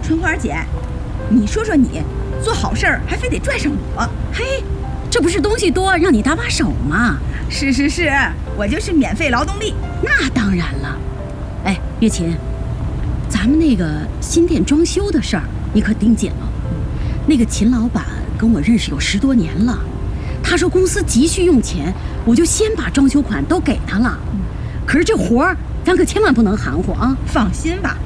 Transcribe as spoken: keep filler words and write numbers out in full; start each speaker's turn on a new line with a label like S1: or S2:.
S1: 春花姐，你说说你，做好事儿还非得拽上我？
S2: 嘿，这不是东西多让你搭把手吗？
S1: 是是是，我就是免费劳动力。
S2: 那当然了。哎，月琴，咱们那个新店装修的事儿，你可盯紧了。那个秦老板跟我认识有十多年了，他说公司急需用钱，我就先把装修款都给他了。可是这活儿，咱可千万不能含糊啊！
S1: 放心吧，